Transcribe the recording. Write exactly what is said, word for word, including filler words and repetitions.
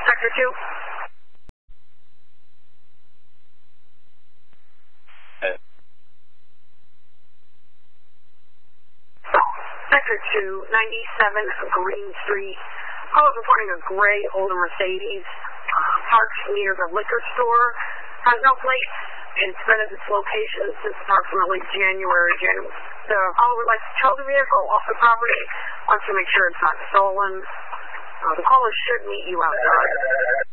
Sector two. Uh, Sector two, ninety-seven Green Street. I was reporting a gray older Mercedes uh, parked near the liquor store. Has no plates. It's been at this location since approximately January. January. The caller would like to tow the vehicle off the property. Wants to make sure it's not stolen. Uh, the caller should meet you outside.